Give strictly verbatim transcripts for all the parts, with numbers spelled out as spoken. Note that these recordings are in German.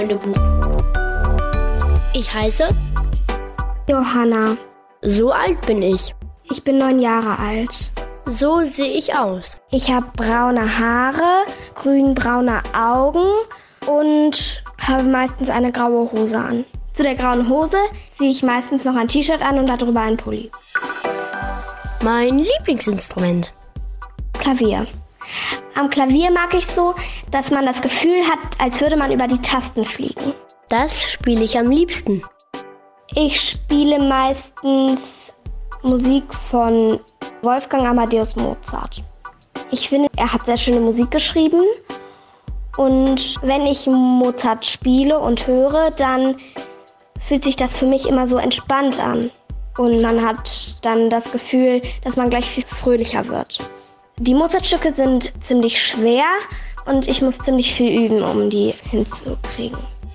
Mausfreundebuch. Ich heiße Johanna. So alt bin ich. Ich bin neun Jahre alt. So sehe ich aus. Ich habe braune Haare, grün-braune Augen und habe meistens eine graue Hose an. Zu der grauen Hose ziehe ich meistens noch ein T-Shirt an und darüber einen Pulli. Mein Lieblingsinstrument. Klavier. Am Klavier mag ich so, dass man das Gefühl hat, als würde man über die Tasten fliegen. Das spiele ich am liebsten. Ich spiele meistens Musik von Wolfgang Amadeus Mozart. Ich finde, er hat sehr schöne Musik geschrieben. Und wenn ich Mozart spiele und höre, dann fühlt sich das für mich immer so entspannt an. Und man hat dann das Gefühl, dass man gleich viel fröhlicher wird. Die Mozart-Stücke sind ziemlich schwer und ich muss ziemlich viel üben, um die hinzukriegen.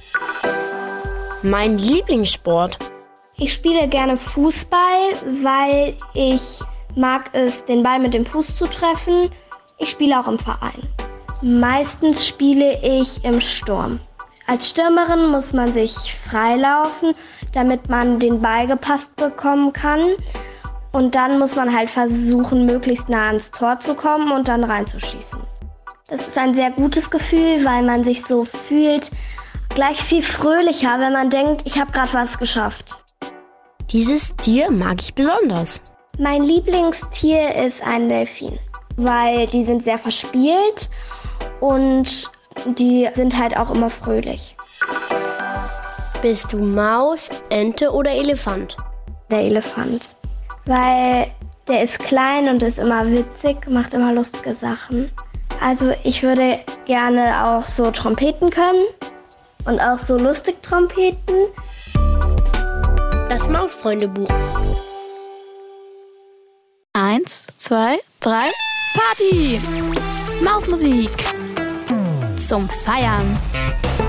Mein Lieblingssport. Ich spiele gerne Fußball, weil ich mag es, den Ball mit dem Fuß zu treffen. Ich spiele auch im Verein. Meistens spiele ich im Sturm. Als Stürmerin muss man sich freilaufen, damit man den Ball gepasst bekommen kann. Und dann muss man halt versuchen, möglichst nah ans Tor zu kommen und dann reinzuschießen. Das ist ein sehr gutes Gefühl, weil man sich so fühlt, gleich viel fröhlicher, wenn man denkt, ich habe gerade was geschafft. Dieses Tier mag ich besonders. Mein Lieblingstier ist ein Delfin, weil die sind sehr verspielt und die sind halt auch immer fröhlich. Bist du Maus, Ente oder Elefant? Der Elefant, weil der ist klein und ist immer witzig, macht immer lustige Sachen. Also ich würde gerne auch so Trompeten können und auch so lustig Trompeten. Das Mausfreundebuch. Eins, zwei, drei, Party! Mausmusik! Zum Feiern!